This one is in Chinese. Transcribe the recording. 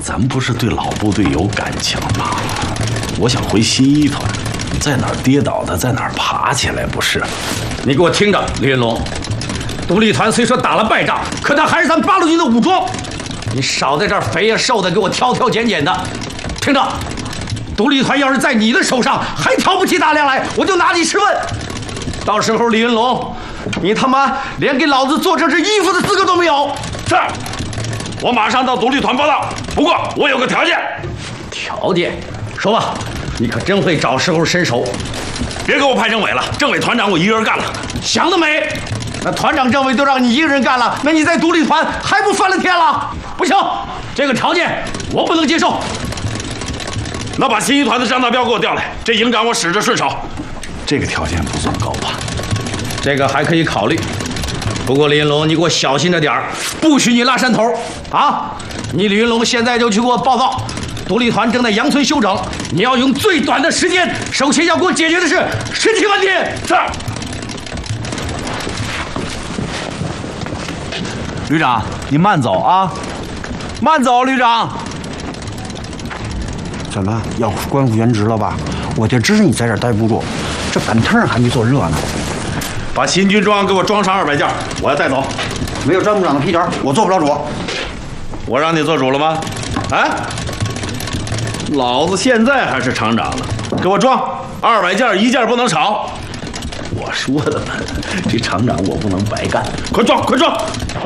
咱不是对老部队有感情吗？我想回新一团，在哪儿跌倒的在哪儿爬起来，不是？ 你给我听着，李云龙，独立团虽说打了败仗，可他还是咱八路军的武装。你少在这儿肥呀瘦的给我挑挑拣拣的，听着，独立团要是在你的手上还挑不起大梁来，我就拿你试问。到时候李云龙，你他妈连给老子做这身衣服的资格都没有。 是，我马上到独立团报道。不过我有个条件。 条件？说吧，你可真会找时候伸手。 别给我派政委了，政委团长我一个人干了。 想得美！那团长、政委都让你一个人干了，那你在独立团还不翻了天了？不行，这个条件我不能接受。 那把新一团的张大彪给我调来，这营长我使着顺手。这个条件不算高吧？ 这个还可以考虑。不过李云龙，你给我小心着点儿，不许你拉山头啊！你李云龙现在就去给我报告，独立团正在杨村休整，你要用最短的时间，首先要给我解决的是尸体问题。 是。 旅长，你慢走啊，慢走，旅长。 怎么要官复原职了吧？我就知你在这儿待不住，这板凳还没坐热呢。 把新军装给我装上200件，我要带走。 没有张部长的批条，我做不了主。 我让你做主了吗？啊！老子现在还是厂长呢，给我装200件，一件不能少。我说的嘛，这厂长我不能白干，快装，快装！